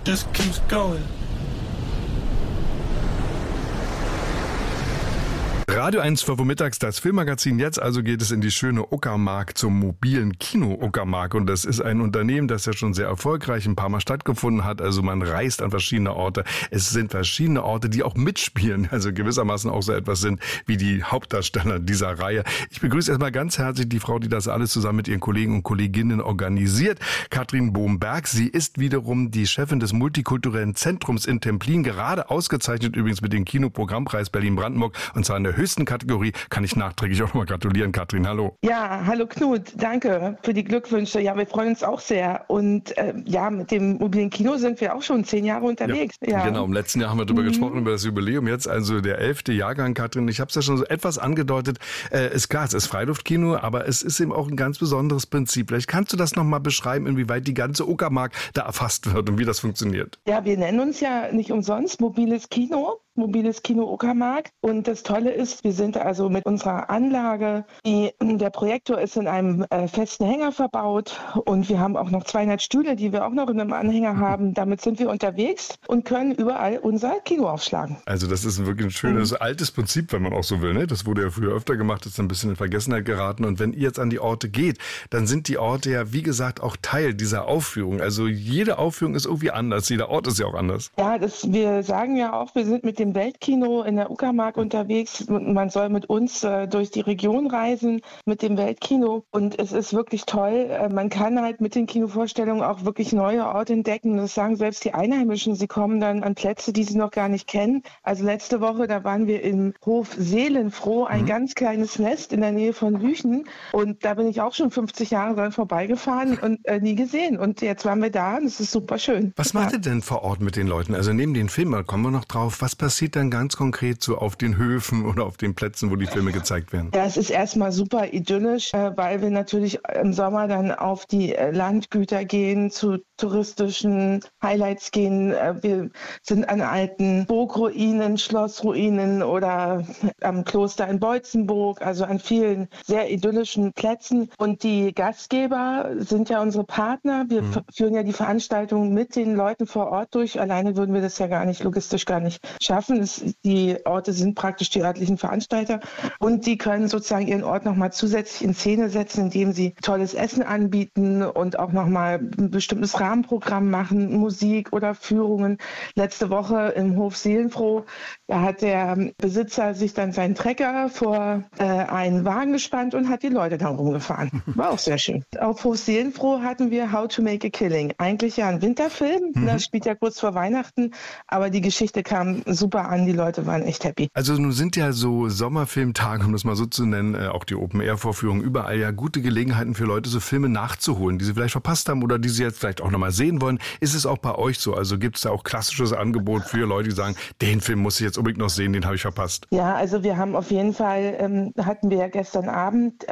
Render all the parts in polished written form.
just keeps going. Radio 1 vormittags, das Filmmagazin. Jetzt also geht es in die schöne Uckermark zum mobilen Kino Uckermark. Und das ist ein Unternehmen, das ja schon sehr erfolgreich ein paar Mal stattgefunden hat. Also man reist an verschiedene Orte. Es sind verschiedene Orte, die auch mitspielen. Also gewissermaßen auch so etwas sind wie die Hauptdarsteller dieser Reihe. Ich begrüße erstmal ganz herzlich die Frau, die das alles zusammen mit ihren Kollegen und Kolleginnen organisiert. Katrin Bohm-Berg. Sie ist wiederum die Chefin des Multikulturellen Zentrums in Templin. Gerade ausgezeichnet übrigens mit dem Kinoprogrammpreis Berlin-Brandenburg. Und zwar in der höchsten Kategorie. Kann ich nachträglich auch nochmal gratulieren, Katrin. Hallo. Ja, hallo Knut. Danke für die Glückwünsche. Ja, wir freuen uns auch sehr. Und mit dem mobilen Kino sind wir auch schon 10 Jahre unterwegs. Ja. Genau, im letzten Jahr haben wir darüber gesprochen, über das Jubiläum. Jetzt also der 11. Jahrgang, Katrin. Ich habe es ja schon so etwas angedeutet. Ist klar, es ist Freiluftkino, aber es ist eben auch ein ganz besonderes Prinzip. Vielleicht kannst du das nochmal beschreiben, inwieweit die ganze Uckermark da erfasst wird und wie das funktioniert. Ja, wir nennen uns ja nicht umsonst mobiles Kino Uckermark. Und das Tolle ist, wir sind also mit unserer Anlage, der Projektor ist in einem festen Hänger verbaut und wir haben auch noch 200 Stühle, die wir auch noch in einem Anhänger haben. Damit sind wir unterwegs und können überall unser Kino aufschlagen. Also das ist wirklich ein schönes, altes Prinzip, wenn man auch so will. Ne? Das wurde ja früher öfter gemacht, ist ein bisschen in Vergessenheit geraten. Und wenn ihr jetzt an die Orte geht, dann sind die Orte ja, wie gesagt, auch Teil dieser Aufführung. Also jede Aufführung ist irgendwie anders, jeder Ort ist ja auch anders. Ja, wir sagen ja auch, wir sind mit dem Weltkino in der Uckermark unterwegs. Man soll mit uns durch die Region reisen mit dem Weltkino und es ist wirklich toll. Man kann halt mit den Kinovorstellungen auch wirklich neue Orte entdecken. Das sagen selbst die Einheimischen. Sie kommen dann an Plätze, die sie noch gar nicht kennen. Also letzte Woche, da waren wir im Hof Seelenfroh, ein ganz kleines Nest in der Nähe von Lüchen und da bin ich auch schon 50 Jahre dran vorbeigefahren und nie gesehen. Und jetzt waren wir da und es ist super schön. Was macht ihr denn vor Ort mit den Leuten? Also neben den Filmen, da kommen wir noch drauf. Was passiert dann ganz konkret so auf den Höfen oder auf den Plätzen, wo die Filme gezeigt werden? Ja, es ist erstmal super idyllisch, weil wir natürlich im Sommer dann auf die Landgüter gehen, zu touristischen Highlights gehen. Wir sind an alten Burgruinen, Schlossruinen oder am Kloster in Beutzenburg, also an vielen sehr idyllischen Plätzen. Und die Gastgeber sind ja unsere Partner. Wir führen ja die Veranstaltung mit den Leuten vor Ort durch. Alleine würden wir das ja logistisch gar nicht schaffen. Die Orte sind praktisch die örtlichen Veranstalter und die können sozusagen ihren Ort nochmal zusätzlich in Szene setzen, indem sie tolles Essen anbieten und auch nochmal ein bestimmtes Rahmenprogramm machen, Musik oder Führungen. Letzte Woche im Hof Seelenfroh, da hat der Besitzer sich dann seinen Trecker vor einen Wagen gespannt und hat die Leute dann rumgefahren. War auch sehr schön. Auf Hof Seelenfroh hatten wir How to Make a Killing. Eigentlich ja ein Winterfilm, das spielt ja kurz vor Weihnachten, aber die Geschichte kam super an, die Leute waren echt happy. Also nun sind ja so Sommerfilmtage, um das mal so zu nennen, auch die Open-Air-Vorführungen überall ja gute Gelegenheiten für Leute, so Filme nachzuholen, die sie vielleicht verpasst haben oder die sie jetzt vielleicht auch nochmal sehen wollen. Ist es auch bei euch so? Also gibt es da auch klassisches Angebot für Leute, die sagen, den Film muss ich jetzt unbedingt noch sehen, den habe ich verpasst? Ja, also wir haben auf jeden Fall, hatten wir ja gestern Abend,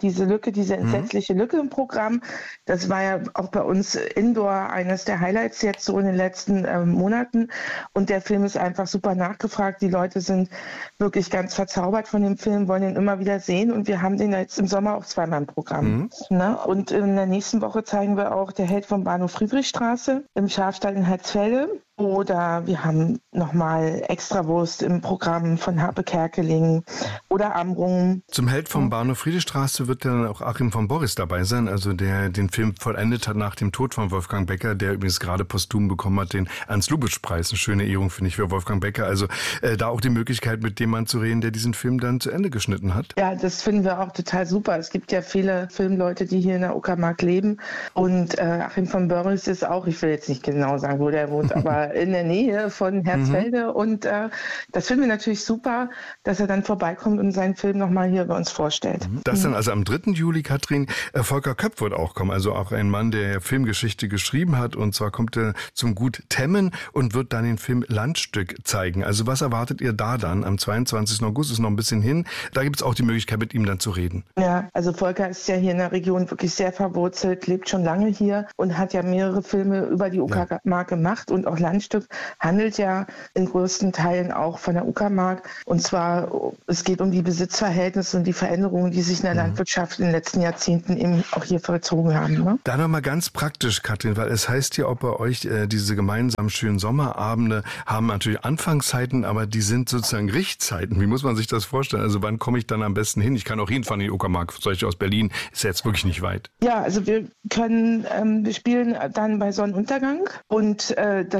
diese entsetzliche Lücke im Programm. Das war ja auch bei uns Indoor eines der Highlights jetzt so in den letzten Monaten und der Film ist einfach super nachgefragt. Die Leute sind wirklich ganz verzaubert von dem Film, wollen ihn immer wieder sehen und wir haben den jetzt im Sommer auch zweimal im Programm. Ne? Und in der nächsten Woche zeigen wir auch Der Held vom Bahnhof Friedrichstraße im Schafstall in Herzfelde. Oder wir haben nochmal Extrawurst im Programm von Harpe Kerkeling oder Amrum. Zum Held vom Bahnhof Friedrichstraße wird dann auch Achim von Borries dabei sein, also der den Film vollendet hat nach dem Tod von Wolfgang Becker, der übrigens gerade posthum bekommen hat, den Ernst-Lubitsch-Preis. Eine schöne Ehrung, finde ich, für Wolfgang Becker. Also da auch die Möglichkeit, mit dem Mann zu reden, der diesen Film dann zu Ende geschnitten hat. Ja, das finden wir auch total super. Es gibt ja viele Filmleute, die hier in der Uckermark leben. Und Achim von Borries ist auch, ich will jetzt nicht genau sagen, wo der wohnt, aber in der Nähe von Herzfelde und das finden wir natürlich super, dass er dann vorbeikommt und seinen Film nochmal hier bei uns vorstellt. Das dann also am 3. Juli, Katrin, Volker Köpp wird auch kommen, also auch ein Mann, der Filmgeschichte geschrieben hat und zwar kommt er zum Gut Temmen und wird dann den Film Landstück zeigen. Also was erwartet ihr da dann? Am 22. August ist noch ein bisschen hin, da gibt es auch die Möglichkeit, mit ihm dann zu reden. Ja, also Volker ist ja hier in der Region wirklich sehr verwurzelt, lebt schon lange hier und hat ja mehrere Filme über die Uckermark gemacht und auch Landstück Landstück handelt ja in größten Teilen auch von der Uckermark. Und zwar, es geht um die Besitzverhältnisse und die Veränderungen, die sich in der Landwirtschaft in den letzten Jahrzehnten eben auch hier vollzogen haben. Ne? Da nochmal ganz praktisch, Katrin, weil es heißt ja auch bei euch, diese gemeinsamen schönen Sommerabende haben natürlich Anfangszeiten, aber die sind sozusagen Richtzeiten. Wie muss man sich das vorstellen? Also wann komme ich dann am besten hin? Ich kann auch hinfahren in die Uckermark, solche aus Berlin, ist ja jetzt wirklich nicht weit. Ja, also wir spielen dann bei Sonnenuntergang und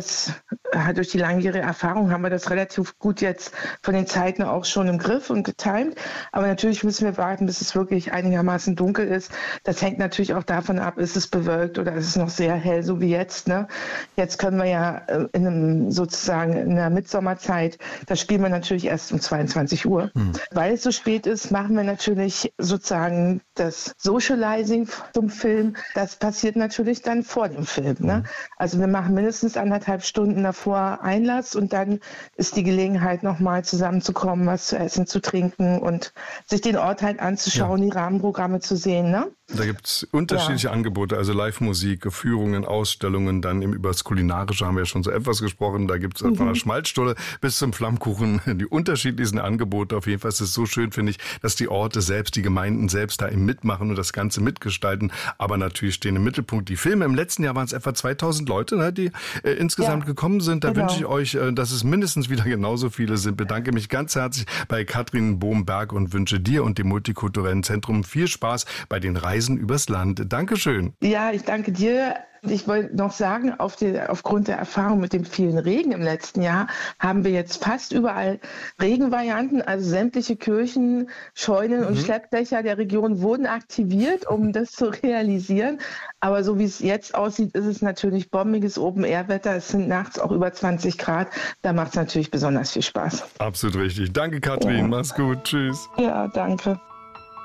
durch die langjährige Erfahrung haben wir das relativ gut jetzt von den Zeiten auch schon im Griff und getimt. Aber natürlich müssen wir warten, bis es wirklich einigermaßen dunkel ist. Das hängt natürlich auch davon ab, ist es bewölkt oder ist es noch sehr hell, so wie jetzt. Ne? Jetzt können wir ja in der Mitsommerzeit, da spielen wir natürlich erst um 22 Uhr. Weil es so spät ist, machen wir natürlich sozusagen das Socializing zum Film. Das passiert natürlich dann vor dem Film. Ne? Also wir machen mindestens 1,5 Stunden davor Einlass und dann ist die Gelegenheit, nochmal zusammenzukommen, was zu essen, zu trinken und sich den Ort halt anzuschauen, die Rahmenprogramme zu sehen. Ne? Da gibt es unterschiedliche Angebote, also Live-Musik, Führungen, Ausstellungen, dann über das Kulinarische haben wir ja schon so etwas gesprochen, da gibt es von der Schmalzstulle bis zum Flammkuchen die unterschiedlichsten Angebote. Auf jeden Fall ist es so schön, finde ich, dass die Orte selbst, die Gemeinden selbst da eben mitmachen und das Ganze mitgestalten, aber natürlich stehen im Mittelpunkt die Filme. Im letzten Jahr waren es etwa 2000 Leute, ne, die insgesamt gekommen sind. Da wünsche ich euch, dass es mindestens wieder genauso viele sind. Bedanke mich ganz herzlich bei Katrin Bohm-Berg und wünsche dir und dem Multikulturellen Zentrum viel Spaß bei den Reisen übers Land. Dankeschön. Ja, ich danke dir. Ich wollte noch sagen, aufgrund der Erfahrung mit dem vielen Regen im letzten Jahr haben wir jetzt fast überall Regenvarianten, also sämtliche Kirchen, Scheunen und Schleppdächer der Region wurden aktiviert, um das zu realisieren. Aber so wie es jetzt aussieht, ist es natürlich bombiges Open-Air-Wetter. Es sind nachts auch über 20 Grad. Da macht es natürlich besonders viel Spaß. Absolut richtig. Danke, Katrin. Mach's gut. Tschüss. Ja, danke.